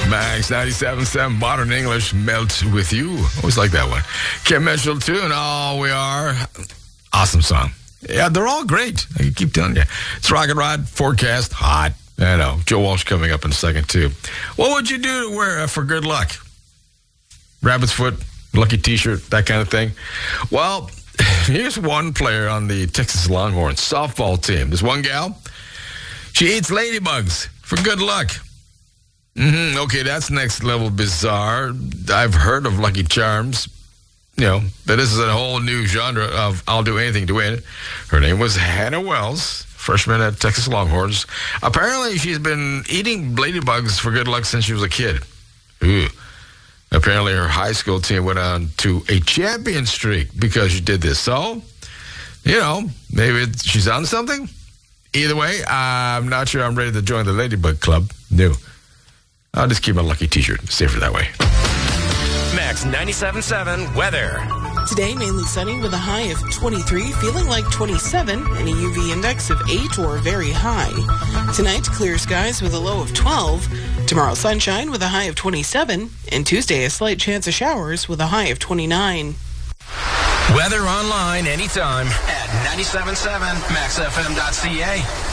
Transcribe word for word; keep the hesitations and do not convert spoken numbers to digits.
Max ninety-seven point seven Modern English, Melt With You. Always like that one. Kim Mitchell tune, All We Are. Awesome song. Yeah, they're all great. I keep telling you. It's Rocket Rod, forecast, hot. I know. Joe Walsh coming up in a second, too. What would you do to wear uh, for good luck? Rabbit's foot, lucky t-shirt, that kind of thing. Well, here's one player on the Texas Longhorns softball team. This one gal, she eats ladybugs for good luck. Mm-hmm. Okay, that's next level bizarre. I've heard of Lucky Charms, you know, but this is a whole new genre of I'll do anything to win. Her name was Hannah Wells, freshman at Texas Longhorns. Apparently, she's been eating ladybugs for good luck since she was a kid. Ooh. Apparently, her high school team went on to a champion streak because she did this. So, you know, maybe it's, she's on something. Either way, I'm not sure I'm ready to join the Ladybug Club. No. I'll just keep my lucky t-shirt. Safer that way. Max ninety-seven point seven weather. Today, mainly sunny with a high of twenty-three, feeling like twenty-seven, and a U V index of eight or very high. Tonight, clear skies with a low of twelve. Tomorrow, sunshine with a high of twenty-seven. And Tuesday, a slight chance of showers with a high of twenty-nine. Weather online anytime at ninety-seven point seven max f m dot c a.